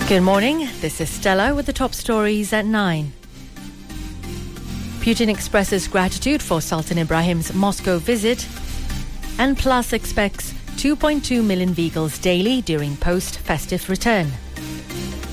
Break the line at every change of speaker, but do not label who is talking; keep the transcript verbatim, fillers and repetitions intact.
Good morning, this is Stella with the top stories at nine. Putin expresses gratitude for Sultan Ibrahim's Moscow visit, and Plus expects two point two million vehicles daily during post-festive return.